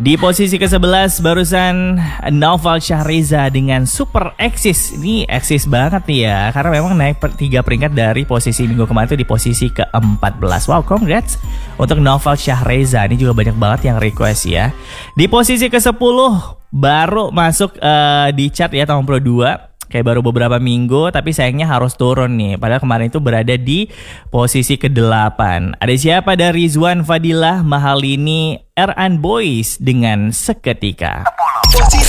Di posisi ke-11 barusan Naufal Syahriza dengan Super Eksis. Ini eksis banget nih ya, karena memang naik 3 peringkat dari posisi minggu kemarin itu di posisi ke-14. Wow, congrats untuk Naufal Syahriza. Ini juga banyak banget yang request ya. Di posisi ke-10 baru masuk di chart ya tahun Pro 2. Kayak baru beberapa minggu, tapi sayangnya harus turun nih. Padahal kemarin itu berada di posisi ke-8. Ada siapa? Dari Rizwan Fadilah, Mahalini, Er'an Boys dengan Seketika.